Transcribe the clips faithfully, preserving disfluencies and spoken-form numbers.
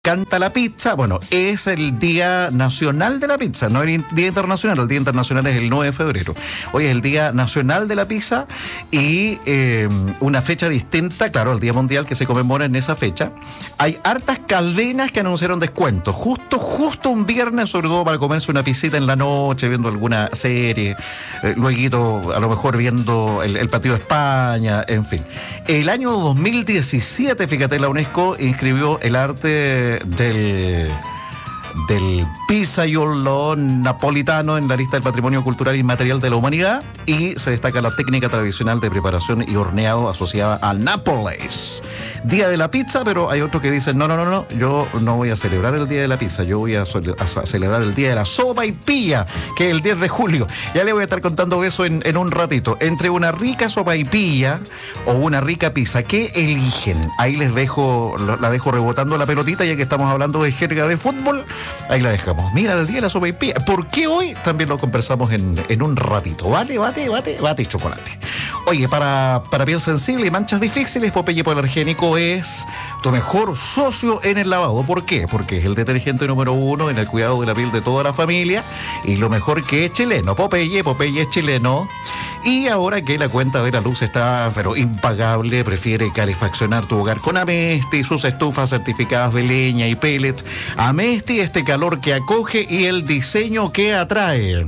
Canta la pizza, bueno, es el Día Nacional de la Pizza, no el Día Internacional, el Día Internacional es el nueve de febrero. Hoy es el Día Nacional de la Pizza y eh, una fecha distinta, claro, el Día Mundial que se conmemora en esa fecha. Hay hartas cadenas que anunciaron descuentos, justo, justo un viernes, sobre todo para comerse una pisita en la noche, viendo alguna serie, eh, luego a lo mejor viendo el, el partido de España, en fin. El año dos mil diecisiete, fíjate, la UNESCO inscribió el arte del del pizzaiolo napolitano en la lista del Patrimonio Cultural Inmaterial de la Humanidad, y se destaca la técnica tradicional de preparación y horneado asociada a Nápoles. Día de la pizza, pero hay otros que dicen no, no, no, no, yo no voy a celebrar el Día de la Pizza, yo voy a, a celebrar el Día de la sopaipilla, que es el diez de julio. Ya le voy a estar contando eso en, en un ratito. Entre una rica sopaipilla o una rica pizza, ¿qué eligen? Ahí les dejo, la dejo rebotando la pelotita, ya que estamos hablando de jerga de fútbol. Ahí la dejamos. Mira, el Día de la sopaipilla. ¿Por qué hoy? También lo conversamos en, en un ratito. Vale, bate, bate, bate y chocolate. Oye, para, para piel sensible y manchas difíciles, Popeye Polargénico es tu mejor socio en el lavado. ¿Por qué? Porque es el detergente número uno en el cuidado de la piel de toda la familia, y lo mejor que es chileno. Popeye, Popeye es chileno. Y ahora que la cuenta de la luz está, pero impagable, prefiere calefaccionar tu hogar con Amesti, sus estufas certificadas de leña y pellets. Amesti, este calor que acoge y el diseño que atrae.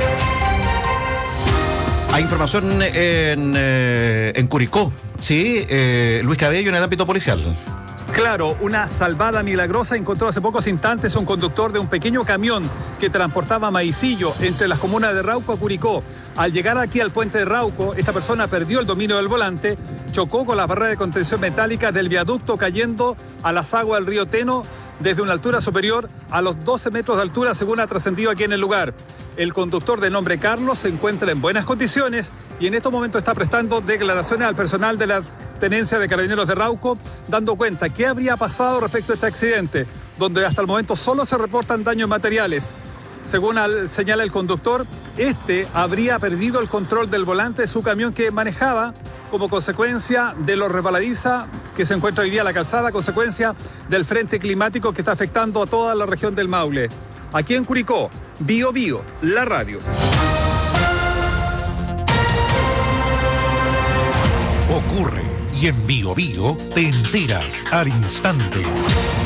Hay información en, eh, en Curicó, ¿sí? Eh, Luis Cabello, en el ámbito policial. Claro, una salvada milagrosa. Encontró hace pocos instantes un conductor de un pequeño camión que transportaba maicillo entre las comunas de Rauco a Curicó. Al llegar aquí al puente de Rauco, esta persona perdió el dominio del volante, chocó con la barrera de contención metálica del viaducto, cayendo a las aguas del río Teno desde una altura superior a los doce metros de altura, según ha trascendido aquí en el lugar. El conductor, de nombre Carlos, se encuentra en buenas condiciones y en estos momentos está prestando declaraciones al personal de la Tenencia de Carabineros de Rauco, dando cuenta qué habría pasado respecto a este accidente, donde hasta el momento solo se reportan daños materiales. Según al, señala el conductor, este habría perdido el control del volante de su camión que manejaba como consecuencia de lo resbaladiza que se encuentra hoy día la calzada, consecuencia del frente climático que está afectando a toda la región del Maule. Aquí en Curicó, Bio Bio, la radio. Ocurre y en Bio Bio te enteras al instante.